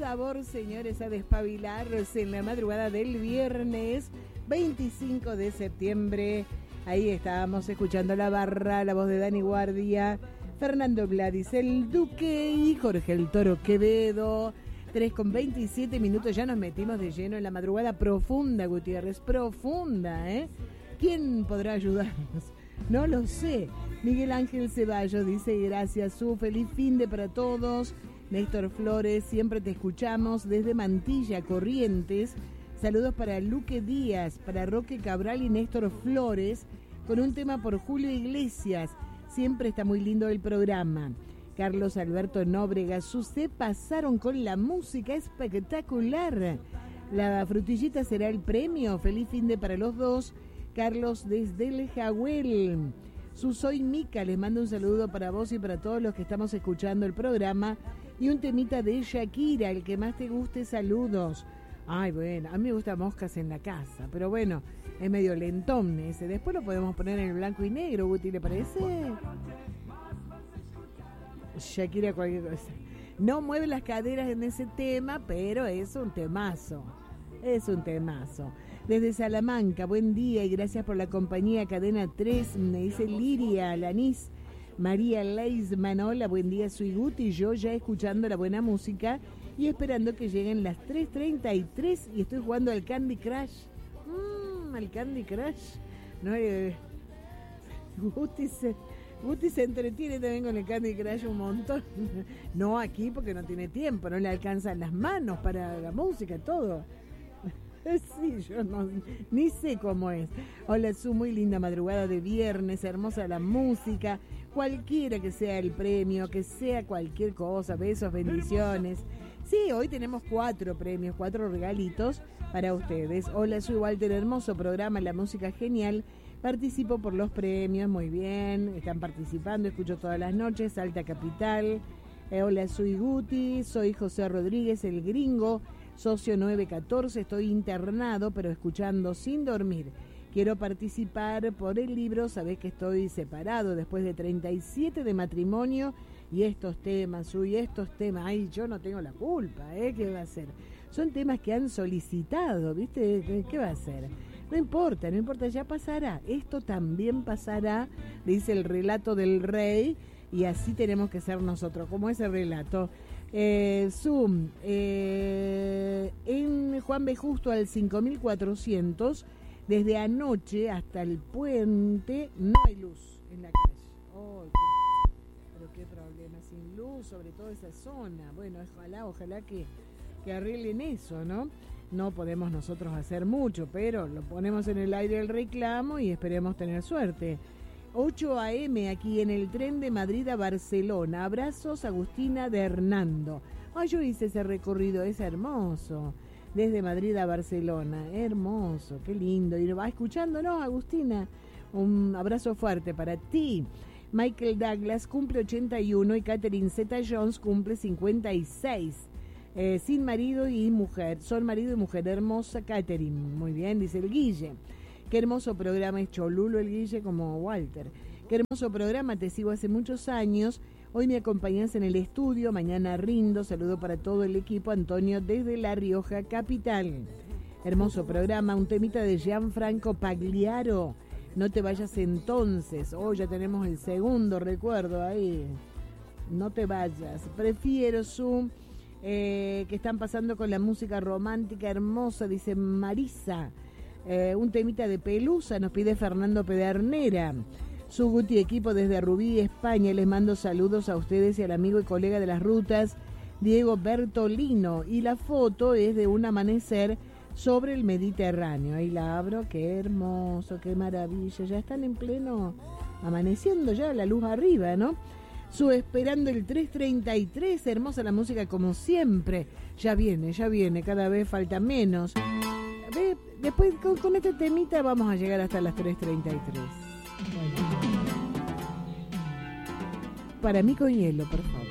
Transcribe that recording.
sabor, señores, a despabilarse en la madrugada del viernes 25 de septiembre. Ahí estábamos escuchando La Barra, la voz de Dani Guardia, Fernando Gladys, el Duque y Jorge el Toro Quevedo. 3:27, ya nos metimos de lleno en la madrugada profunda, Gutiérrez, profunda, ¿eh? ¿Quién podrá ayudarnos? No lo sé. Miguel Ángel Ceballos dice, gracias, su feliz finde para todos. Néstor Flores, siempre te escuchamos desde Mantilla, Corrientes. Saludos para Luque Díaz, para Roque Cabral y Néstor Flores, con un tema por Julio Iglesias. Siempre está muy lindo el programa. Carlos Alberto Nóbrega, se pasaron con la música espectacular. La frutillita será el premio. Feliz finde para los dos. Carlos desde el Jahuel. Soy Mica, les mando un saludo para vos y para todos los que estamos escuchando el programa. Y un temita de Shakira, el que más te guste, saludos. Ay, bueno, a mí me gusta Moscas en la Casa, pero bueno, es medio lentón ese. Después lo podemos poner en el blanco y negro, Guti, ¿le parece? Shakira cualquier cosa. No mueve las caderas en ese tema, pero es un temazo. Es un temazo. Desde Salamanca, buen día y gracias por la compañía. Cadena 3, me dice Liria Lanís. María Leisman, hola, buen día, soy Guti, yo ya escuchando la buena música y esperando que lleguen las 3:33 y estoy jugando al Candy Crush. Al Candy Crush. No, Guti se entretiene también con el Candy Crush un montón. No aquí porque no tiene tiempo, no le alcanzan las manos para la música, todo. Sí, yo no, ni sé cómo es. Hola, Su, muy linda madrugada de viernes, hermosa la música, cualquiera que sea el premio, que sea cualquier cosa, besos, bendiciones. Sí, hoy tenemos 4 premios, 4 regalitos para ustedes. Hola, soy Walter, hermoso programa, la música genial. Participo por los premios, muy bien, están participando, escucho todas las noches, Alta Capital. Hola, soy Guti, soy José Rodríguez, el gringo. Socio 914, estoy internado, pero escuchando sin dormir. Quiero participar por el libro, sabés que estoy separado después de 37 de matrimonio y estos temas, ay, yo no tengo la culpa, ¿qué va a hacer? Son temas que han solicitado, ¿viste? ¿Qué va a hacer? No importa, ya pasará. Esto también pasará, dice el relato del rey, y así tenemos que ser nosotros, como ese relato. Zoom, en Juan B. Justo al 5400, desde anoche hasta el puente, no hay luz en la calle. Oh, pero qué problema, sin luz, sobre todo esa zona. Bueno, ojalá que arreglen eso, ¿no? No podemos nosotros hacer mucho, pero lo ponemos en el aire el reclamo y esperemos tener suerte. 8 a.m. aquí en el tren de Madrid a Barcelona. Abrazos, Agustina de Hernando. Ay, yo hice ese recorrido, es hermoso. Desde Madrid a Barcelona, hermoso, qué lindo. Y va escuchándonos, Agustina. Un abrazo fuerte para ti. Michael Douglas cumple 81 y Catherine Zeta-Jones cumple 56. Sin marido y mujer, son marido y mujer. Hermosa Catherine, muy bien, dice el Guille. Qué hermoso programa, es cholulo el Guille como Walter. Qué hermoso programa, te sigo hace muchos años. Hoy me acompañás en el estudio, mañana rindo. Saludo para todo el equipo, Antonio desde La Rioja, capital. Hermoso programa, un temita de Gianfranco Pagliaro. No te vayas entonces. Hoy ya tenemos el segundo recuerdo ahí. No te vayas. Prefiero que están pasando con la música romántica hermosa, dice Marisa. Un temita de Pelusa nos pide Fernando Pedernera. Su Guti equipo desde Rubí, España. Les mando saludos a ustedes y al amigo y colega de las rutas, Diego Bertolino. Y la foto es de un amanecer sobre el Mediterráneo. Ahí la abro, qué hermoso, qué maravilla. Ya están en pleno amaneciendo ya, la luz arriba, ¿no? Esperando el 3:33, hermosa la música como siempre. Ya viene, cada vez falta menos. Después con este temita vamos a llegar hasta las 3:33. Bueno. Para mí con hielo, por favor.